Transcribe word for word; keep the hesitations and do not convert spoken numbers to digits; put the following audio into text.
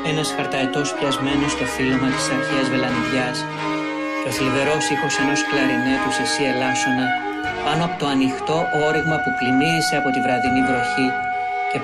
Ένας χαρταετός πιασμένος στο φύλλωμα της αρχαίας βελανιδιάς και ο θλιβερός ήχος ενός κλαρινέτου σε σι ελάσσονα πάνω από το ανοιχτό όριγμα που πλημμύρισε από τη βραδινή βροχή